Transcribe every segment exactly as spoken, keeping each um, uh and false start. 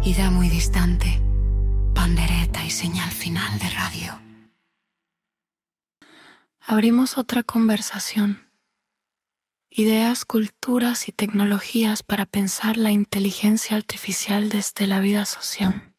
Ida muy distante, pandereta y señal final de radio. Abrimos otra conversación. Ideas, culturas y tecnologías para pensar la inteligencia artificial desde la vida social.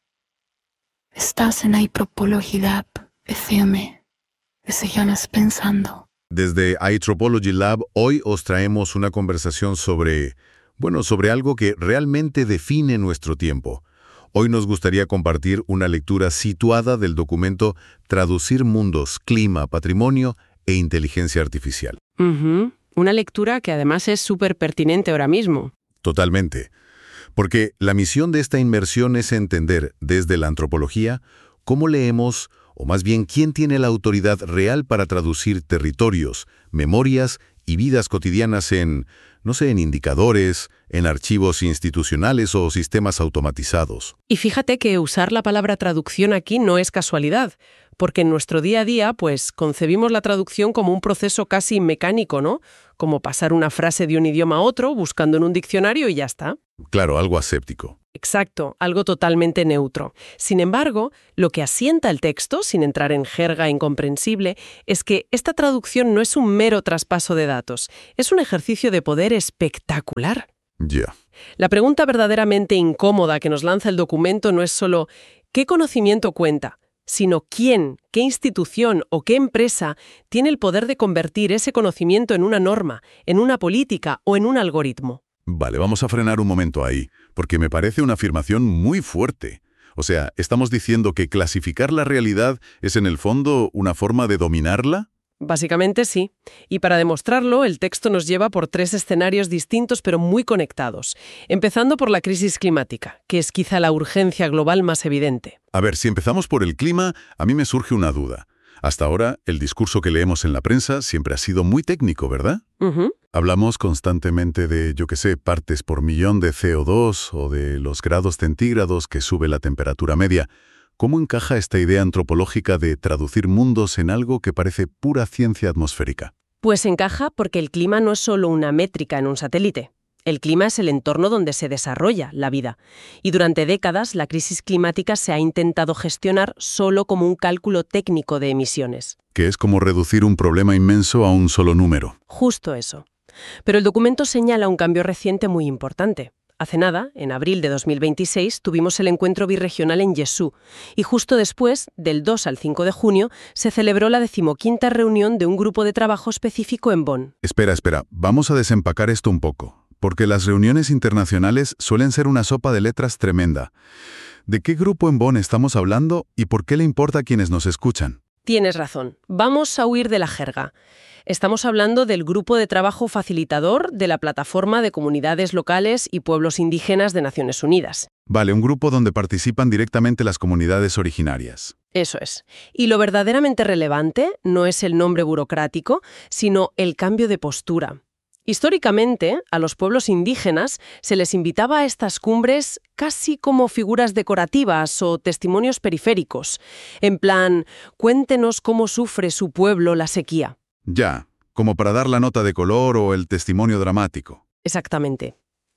Estás en iTropology Lab F M. Sigamos pensando. Desde iTropology Lab, hoy os traemos una conversación sobre, bueno, sobre algo que realmente define nuestro tiempo. Hoy nos gustaría compartir una lectura situada del documento Traducir mundos, clima, patrimonio e inteligencia artificial. Uh-huh. Una lectura que además es súper pertinente ahora mismo. Totalmente. Porque la misión de esta inmersión es entender, desde la antropología, cómo leemos, o más bien quién tiene la autoridad real para traducir territorios, memorias y vidas cotidianas en, no sé, en indicadores, en archivos institucionales o sistemas automatizados. Y fíjate que usar la palabra traducción aquí no es casualidad, porque en nuestro día a día, pues, concebimos la traducción como un proceso casi mecánico, ¿no? Como pasar una frase de un idioma a otro, buscando en un diccionario y ya está. Claro, algo aséptico. Exacto, algo totalmente neutro. Sin embargo, lo que asienta el texto, sin entrar en jerga incomprensible, es que esta traducción no es un mero traspaso de datos, es un ejercicio de poder espectacular. Ya. Yeah. La pregunta verdaderamente incómoda que nos lanza el documento no es solo ¿qué conocimiento cuenta?, sino quién, qué institución o qué empresa tiene el poder de convertir ese conocimiento en una norma, en una política o en un algoritmo. Vale, vamos a frenar un momento ahí, porque me parece una afirmación muy fuerte. O sea, ¿estamos diciendo que clasificar la realidad es en el fondo una forma de dominarla? Básicamente sí. Y para demostrarlo, el texto nos lleva por tres escenarios distintos pero muy conectados, empezando por la crisis climática, que es quizá la urgencia global más evidente. A ver, si empezamos por el clima, a mí me surge una duda. Hasta ahora, el discurso que leemos en la prensa siempre ha sido muy técnico, ¿verdad? Uh-huh. Hablamos constantemente de, yo qué sé, partes por millón de C O dos o de los grados centígrados que sube la temperatura media. ¿Cómo encaja esta idea antropológica de traducir mundos en algo que parece pura ciencia atmosférica? Pues encaja porque el clima no es solo una métrica en un satélite. El clima es el entorno donde se desarrolla la vida. Y durante décadas la crisis climática se ha intentado gestionar solo como un cálculo técnico de emisiones. Que es como reducir un problema inmenso a un solo número. Justo eso. Pero el documento señala un cambio reciente muy importante. Hace nada, en abril de dos mil veintiséis, tuvimos el encuentro birregional en Yesú y justo después, del dos al cinco de junio, se celebró la decimoquinta reunión de un grupo de trabajo específico en Bonn. Espera, espera, vamos a desempacar esto un poco, porque las reuniones internacionales suelen ser una sopa de letras tremenda. ¿De qué grupo en Bonn estamos hablando y por qué le importa a quienes nos escuchan? Tienes razón. Vamos a huir de la jerga. Estamos hablando del grupo de trabajo facilitador de la Plataforma de Comunidades Locales y Pueblos Indígenas de Naciones Unidas. Vale, un grupo donde participan directamente las comunidades originarias. Eso es. Y lo verdaderamente relevante no es el nombre burocrático, sino el cambio de postura. Históricamente, a los pueblos indígenas se les invitaba a estas cumbres casi como figuras decorativas o testimonios periféricos. En plan, cuéntenos cómo sufre su pueblo la sequía. Ya, como para dar la nota de color o el testimonio dramático. Exactamente.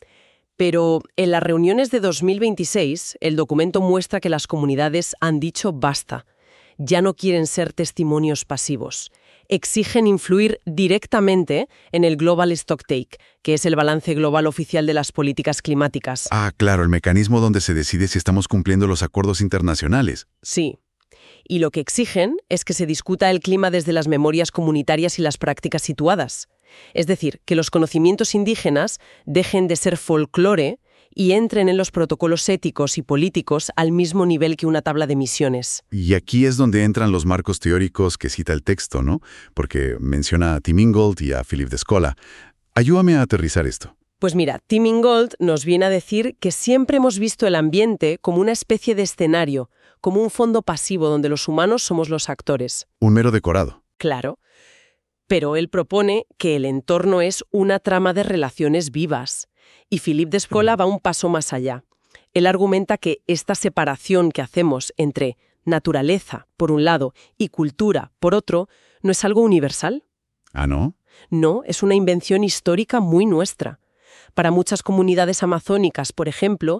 Pero en las reuniones de dos mil veintiséis, el documento muestra que las comunidades han dicho basta. Ya no quieren ser testimonios pasivos. Exigen influir directamente en el Global Stocktake, que es el balance global oficial de las políticas climáticas. Ah, claro, el mecanismo donde se decide si estamos cumpliendo los acuerdos internacionales. Sí. Y lo que exigen es que se discuta el clima desde las memorias comunitarias y las prácticas situadas. Es decir, que los conocimientos indígenas dejen de ser folclore y entren en los protocolos éticos y políticos al mismo nivel que una tabla de emisiones. Y aquí es donde entran los marcos teóricos que cita el texto, ¿no? Porque menciona a Tim Ingold y a Philip Descola. Ayúdame a aterrizar esto. Pues mira, Tim Ingold nos viene a decir que siempre hemos visto el ambiente como una especie de escenario, como un fondo pasivo donde los humanos somos los actores. Un mero decorado. Claro. Pero él propone que el entorno es una trama de relaciones vivas. Y Philip Descola va un paso más allá. Él argumenta que esta separación que hacemos entre naturaleza, por un lado, y cultura, por otro, no es algo universal. ¿Ah, no? No, es una invención histórica muy nuestra. Para muchas comunidades amazónicas, por ejemplo,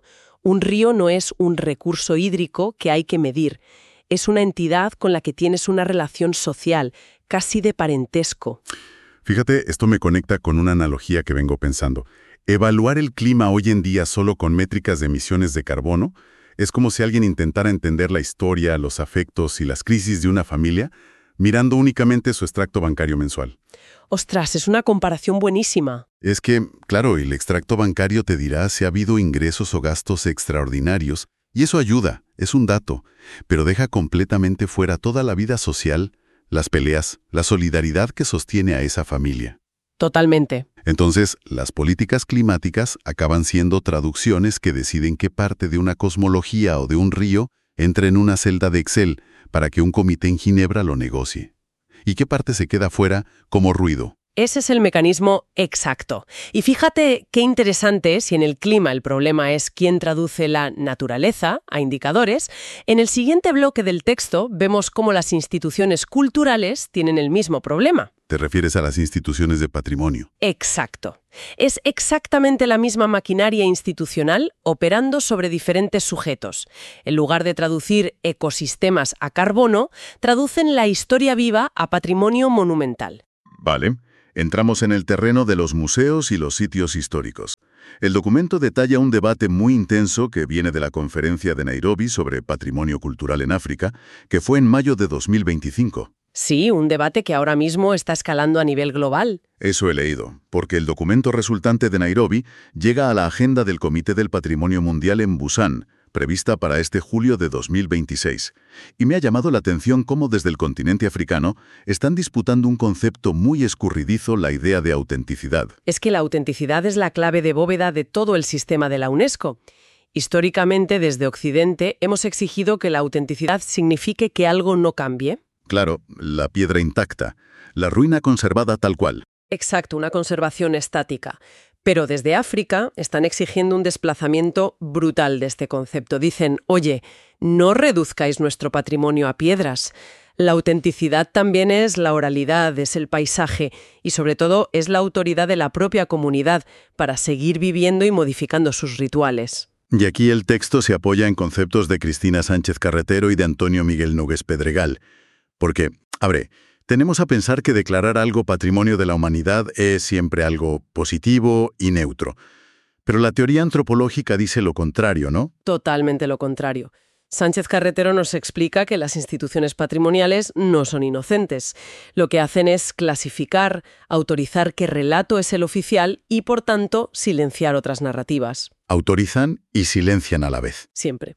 Un río no es un recurso hídrico que hay que medir. Es una entidad con la que tienes una relación social, casi de parentesco. Fíjate, esto me conecta con una analogía que vengo pensando. Evaluar el clima hoy en día solo con métricas de emisiones de carbono es como si alguien intentara entender la historia, los afectos y las crisis de una familia mirando únicamente su extracto bancario mensual. Ostras, es una comparación buenísima. Es que, claro, el extracto bancario te dirá si ha habido ingresos o gastos extraordinarios, y eso ayuda, es un dato, pero deja completamente fuera toda la vida social, las peleas, la solidaridad que sostiene a esa familia. Totalmente. Entonces, las políticas climáticas acaban siendo traducciones que deciden qué parte de una cosmología o de un río entra en una celda de Excel para que un comité en Ginebra lo negocie. ¿Y qué parte se queda fuera como ruido? Ese es el mecanismo exacto. Y fíjate qué interesante, si en el clima el problema es quién traduce la naturaleza a indicadores, en el siguiente bloque del texto vemos cómo las instituciones culturales tienen el mismo problema. ¿Te refieres a las instituciones de patrimonio? Exacto. Es exactamente la misma maquinaria institucional operando sobre diferentes sujetos. En lugar de traducir ecosistemas a carbono, traducen la historia viva a patrimonio monumental. Vale. Entramos en el terreno de los museos y los sitios históricos. El documento detalla un debate muy intenso que viene de la Conferencia de Nairobi sobre Patrimonio Cultural en África, que fue en mayo de dos mil veinticinco. Sí, un debate que ahora mismo está escalando a nivel global. Eso he leído, porque el documento resultante de Nairobi llega a la agenda del Comité del Patrimonio Mundial en Busan, prevista para este julio de dos mil veintiséis. Y me ha llamado la atención cómo desde el continente africano están disputando un concepto muy escurridizo, la idea de autenticidad. Es que la autenticidad es la clave de bóveda de todo el sistema de la UNESCO. Históricamente, desde Occidente, hemos exigido que la autenticidad signifique que algo no cambie. Claro, la piedra intacta, la ruina conservada tal cual. Exacto, una conservación estática. Pero desde África están exigiendo un desplazamiento brutal de este concepto. Dicen, oye, no reduzcáis nuestro patrimonio a piedras. La autenticidad también es la oralidad, es el paisaje y sobre todo es la autoridad de la propia comunidad para seguir viviendo y modificando sus rituales. Y aquí el texto se apoya en conceptos de Cristina Sánchez Carretero y de Antonio Miguel Nogués Pedregal. Porque, a ver, tenemos a pensar que declarar algo patrimonio de la humanidad es siempre algo positivo y neutro. Pero la teoría antropológica dice lo contrario, ¿no? Totalmente lo contrario. Sánchez Carretero nos explica que las instituciones patrimoniales no son inocentes. Lo que hacen es clasificar, autorizar qué relato es el oficial y, por tanto, silenciar otras narrativas. Autorizan y silencian a la vez. Siempre.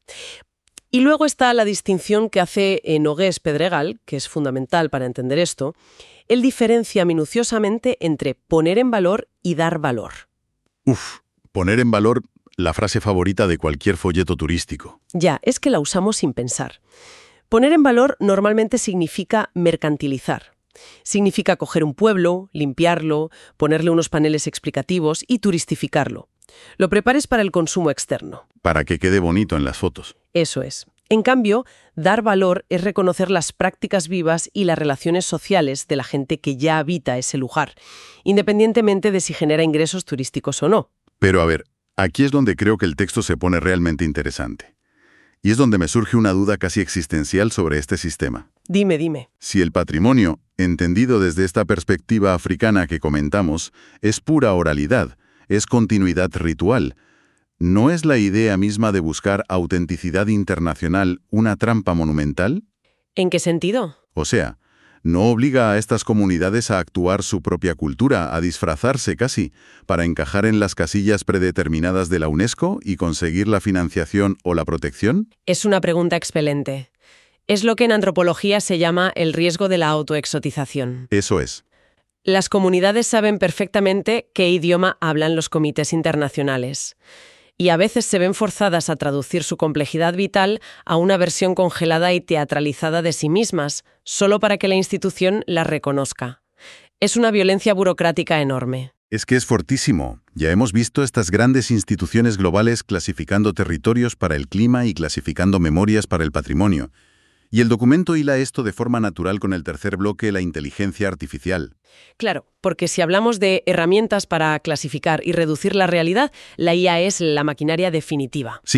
Y luego está la distinción que hace Nogués Pedregal, que es fundamental para entender esto. Él diferencia minuciosamente entre poner en valor y dar valor. Uf, poner en valor, la frase favorita de cualquier folleto turístico. Ya, es que la usamos sin pensar. Poner en valor normalmente significa mercantilizar. Significa coger un pueblo, limpiarlo, ponerle unos paneles explicativos y turistificarlo. Lo prepares para el consumo externo. Para que quede bonito en las fotos. Eso es. En cambio, dar valor es reconocer las prácticas vivas y las relaciones sociales de la gente que ya habita ese lugar, independientemente de si genera ingresos turísticos o no. Pero a ver, aquí es donde creo que el texto se pone realmente interesante. Y es donde me surge una duda casi existencial sobre este sistema. Dime, dime. Si el patrimonio, entendido desde esta perspectiva africana que comentamos, es pura oralidad, es continuidad ritual, ¿no es la idea misma de buscar autenticidad internacional una trampa monumental? ¿En qué sentido? O sea, ¿no obliga a estas comunidades a actuar su propia cultura, a disfrazarse casi, para encajar en las casillas predeterminadas de la UNESCO y conseguir la financiación o la protección? Es una pregunta excelente. Es lo que en antropología se llama el riesgo de la autoexotización. Eso es. Las comunidades saben perfectamente qué idioma hablan los comités internacionales. Y a veces se ven forzadas a traducir su complejidad vital a una versión congelada y teatralizada de sí mismas, solo para que la institución las reconozca. Es una violencia burocrática enorme. Es que es fortísimo. Ya hemos visto estas grandes instituciones globales clasificando territorios para el clima y clasificando memorias para el patrimonio. Y el documento hila esto de forma natural con el tercer bloque, la inteligencia artificial. Claro, porque si hablamos de herramientas para clasificar y reducir la realidad, la I A es la maquinaria definitiva. Sí,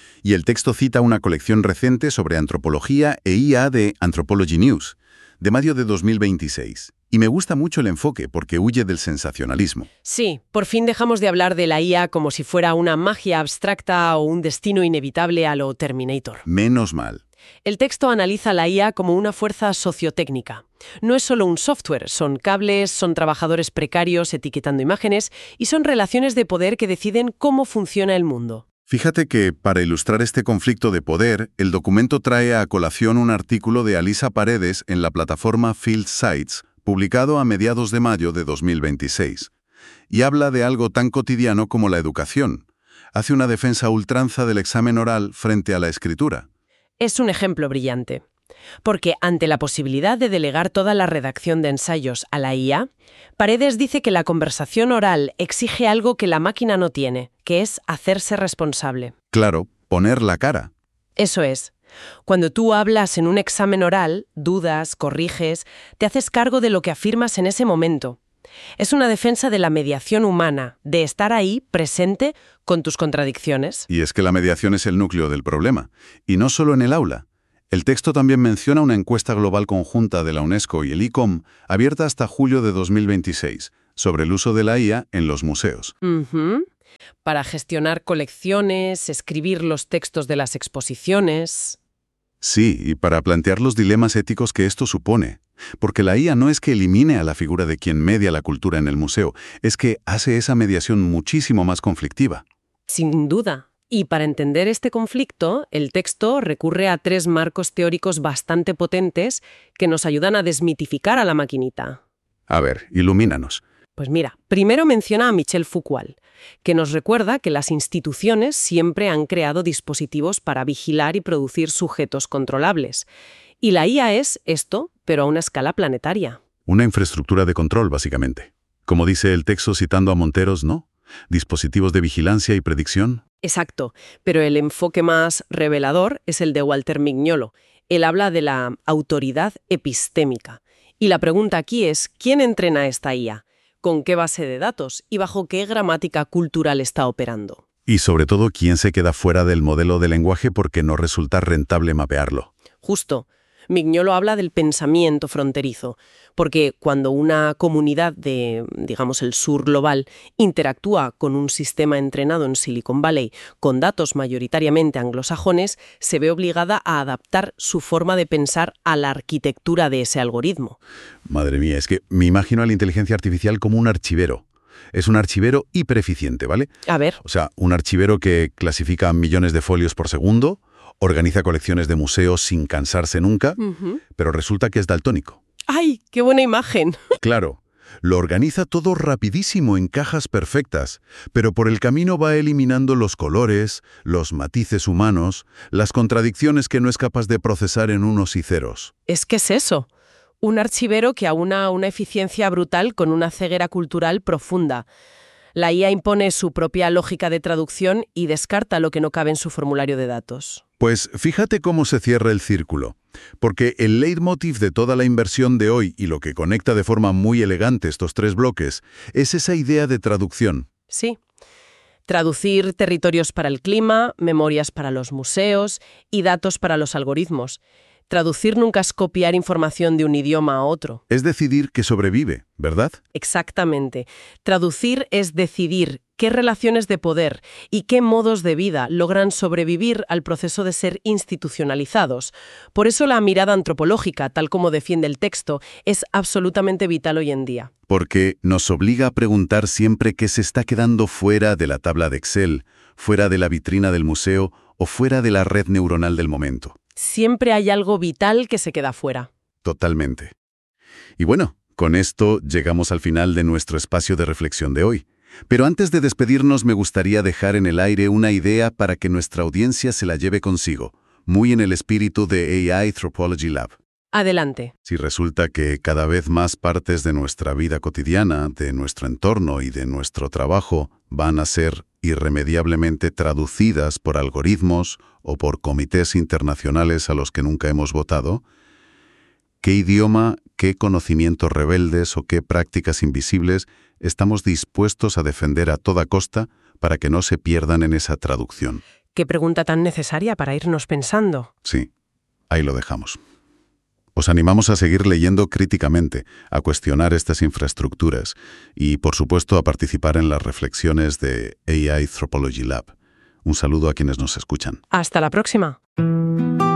Y el texto cita una colección reciente sobre antropología e I A de Anthropology News, de mayo de dos mil veintiséis. Y me gusta mucho el enfoque porque huye del sensacionalismo. Sí, por fin dejamos de hablar de la I A como si fuera una magia abstracta o un destino inevitable a lo Terminator. Menos mal. El texto analiza la I A como una fuerza sociotécnica. No es solo un software, son cables, son trabajadores precarios etiquetando imágenes y son relaciones de poder que deciden cómo funciona el mundo. Fíjate que, para ilustrar este conflicto de poder, el documento trae a colación un artículo de Alisa Paredes en la plataforma Field Sites, publicado a mediados de mayo de dos mil veintiséis. Y habla de algo tan cotidiano como la educación. Hace una defensa a ultranza del examen oral frente a la escritura. Es un ejemplo brillante. Porque ante la posibilidad de delegar toda la redacción de ensayos a la I A, Paredes dice que la conversación oral exige algo que la máquina no tiene, que es hacerse responsable. Claro, poner la cara. Eso es. Cuando tú hablas en un examen oral, dudas, corriges, te haces cargo de lo que afirmas en ese momento. Es una defensa de la mediación humana, de estar ahí, presente, con tus contradicciones. Y es que la mediación es el núcleo del problema, y no solo en el aula. El texto también menciona una encuesta global conjunta de la UNESCO y el I C O M, abierta hasta julio de dos mil veintiséis, sobre el uso de la I A en los museos. Uh-huh. Para gestionar colecciones, escribir los textos de las exposiciones. Sí, y para plantear los dilemas éticos que esto supone. Porque la I A no es que elimine a la figura de quien media la cultura en el museo, es que hace esa mediación muchísimo más conflictiva. Sin duda. Y para entender este conflicto, el texto recurre a tres marcos teóricos bastante potentes que nos ayudan a desmitificar a la maquinita. A ver, ilumínanos. Pues mira, primero menciona a Michel Foucault, que nos recuerda que las instituciones siempre han creado dispositivos para vigilar y producir sujetos controlables. Y la I A es esto, pero a una escala planetaria. Una infraestructura de control, básicamente. Como dice el texto citando a Monteros, ¿no? Dispositivos de vigilancia y predicción. Exacto, pero el enfoque más revelador es el de Walter Mignolo. Él habla de la autoridad epistémica. Y la pregunta aquí es, ¿quién entrena esta I A? ¿Con qué base de datos? ¿Y bajo qué gramática cultural está operando? Y sobre todo, ¿quién se queda fuera del modelo de lenguaje porque no resulta rentable mapearlo? Justo. Mignolo habla del pensamiento fronterizo, porque cuando una comunidad de, digamos, el sur global interactúa con un sistema entrenado en Silicon Valley con datos mayoritariamente anglosajones, se ve obligada a adaptar su forma de pensar a la arquitectura de ese algoritmo. Madre mía, es que me imagino a la inteligencia artificial como un archivero. Es un archivero hipereficiente, ¿vale? A ver. O sea, un archivero que clasifica millones de folios por segundo, organiza colecciones de museos sin cansarse nunca, uh-huh. pero resulta que es daltónico. ¡Ay, qué buena imagen! Claro, lo organiza todo rapidísimo en cajas perfectas, pero por el camino va eliminando los colores, los matices humanos, las contradicciones que no es capaz de procesar en unos y ceros. Es que es eso, un archivero que aúna una eficiencia brutal con una ceguera cultural profunda. La I A impone su propia lógica de traducción y descarta lo que no cabe en su formulario de datos. Pues fíjate cómo se cierra el círculo, porque el leitmotiv de toda la inversión de hoy y lo que conecta de forma muy elegante estos tres bloques es esa idea de traducción. Sí. Traducir territorios para el clima, memorias para los museos y datos para los algoritmos. Traducir nunca es copiar información de un idioma a otro. Es decidir que sobrevive, ¿verdad? Exactamente. Traducir es decidir qué relaciones de poder y qué modos de vida logran sobrevivir al proceso de ser institucionalizados. Por eso la mirada antropológica, tal como defiende el texto, es absolutamente vital hoy en día. Porque nos obliga a preguntar siempre qué se está quedando fuera de la tabla de Excel, fuera de la vitrina del museo o fuera de la red neuronal del momento. Siempre hay algo vital que se queda fuera. Totalmente. Y bueno, con esto llegamos al final de nuestro espacio de reflexión de hoy. Pero antes de despedirnos me gustaría dejar en el aire una idea para que nuestra audiencia se la lleve consigo, muy en el espíritu de A I Anthropology Lab. Adelante. Si resulta que cada vez más partes de nuestra vida cotidiana, de nuestro entorno y de nuestro trabajo van a ser irremediablemente traducidas por algoritmos o por comités internacionales a los que nunca hemos votado, ¿qué idioma, qué conocimientos rebeldes o qué prácticas invisibles estamos dispuestos a defender a toda costa para que no se pierdan en esa traducción? Qué pregunta tan necesaria para irnos pensando. Sí, ahí lo dejamos. Os animamos a seguir leyendo críticamente, a cuestionar estas infraestructuras y, por supuesto, a participar en las reflexiones de A I Anthropology Lab. Un saludo a quienes nos escuchan. Hasta la próxima.